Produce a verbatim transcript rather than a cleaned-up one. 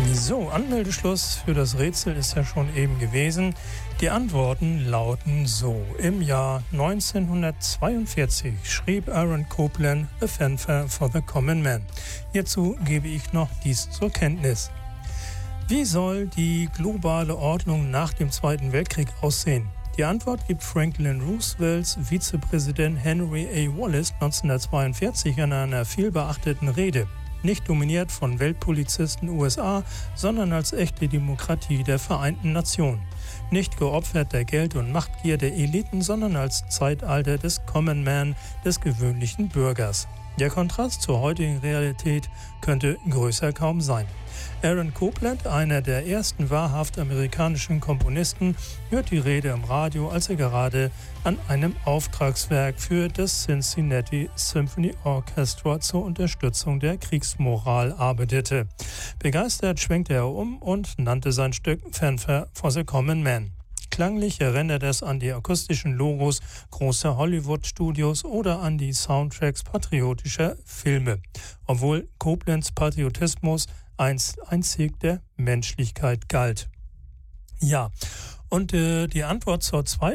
So, Anmeldeschluss für das Rätsel ist ja schon eben gewesen. Die Antworten lauten so. Im Jahr neunzehnhundertzweiundvierzig schrieb Aaron Copland A Fanfare for the Common Man. Hierzu gebe ich noch dies zur Kenntnis. Wie soll die globale Ordnung nach dem Zweiten Weltkrieg aussehen? Die Antwort gibt Franklin Roosevelts Vizepräsident Henry A. Wallace neunzehnhundertzweiundvierzig in einer vielbeachteten Rede. Nicht dominiert von Weltpolizisten U S A, sondern als echte Demokratie der Vereinten Nationen. Nicht geopfert der Geld- und Machtgier der Eliten, sondern als Zeitalter des Common Man, des gewöhnlichen Bürgers. Der Kontrast zur heutigen Realität könnte größer kaum sein. Aaron Copland, einer der ersten wahrhaft amerikanischen Komponisten, hört die Rede im Radio, als er gerade an einem Auftragswerk für das Cincinnati Symphony Orchestra zur Unterstützung der Kriegsmoral arbeitete. Begeistert schwenkte er um und nannte sein Stück Fanfare for the Common Man. Klanglich erinnert es an die akustischen Logos großer Hollywood-Studios oder an die Soundtracks patriotischer Filme, obwohl Coplands Patriotismus einst einzig der Menschlichkeit galt. Ja, und äh, die Antwort zur zweiten